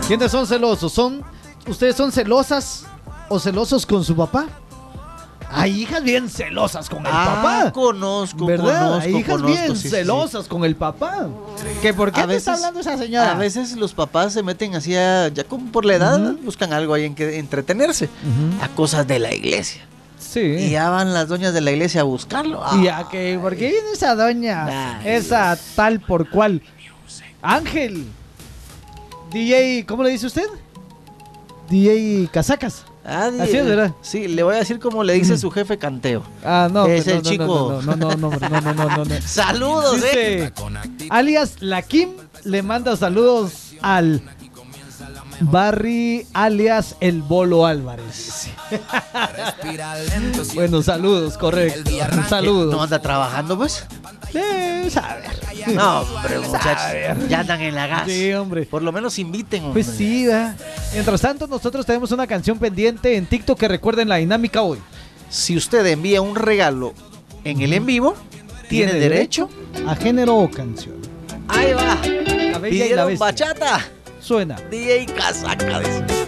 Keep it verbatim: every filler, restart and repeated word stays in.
¿Quiénes son celosos? ¿Son, ¿Ustedes son celosas o celosos con su papá? Hay hijas bien celosas con el ah, papá. conozco, ¿verdad? conozco, Hay hijas conozco, bien sí, celosas sí. con el papá. ¿Que por qué A te está veces- hablando esa señora? A veces los papás se meten así, a- ya como por la edad, Ujú. buscan algo ahí en que entretenerse. Ujú. A cosas de la iglesia. Sí. Y ya van las doñas de la iglesia a buscarlo. Ah, Y a que, ¿por qué viene esa doña? Ay, esa tal por cual. Ángel. D J, ¿cómo le dice usted? D J Casacas. ah, di- así es, ¿verdad? Sí, le voy a decir como le dice su jefe Canteo. Ah, no. Es no, el no, no, chico. No, no, no, no, no, no, no, no, no, no. Saludos, eh. Dice, alias La Kim le manda saludos al Barry, alias El Bolo Álvarez. Bueno, saludos, correcto. Saludos. ¿No anda trabajando, pues? Eh, sabe. No, hombre, muchachos. Ya andan en la gas. Sí, hombre. Por lo menos inviten, hombre. Pues sí, ¿verdad? Mientras tanto, nosotros tenemos una canción pendiente en TikTok que recuerden la dinámica hoy. Si usted envía un regalo en el en vivo, tiene derecho. a género o canción. Ahí va. La Bella y la Pidieron Bestia. bachata. Suena. D J Casaca, dice.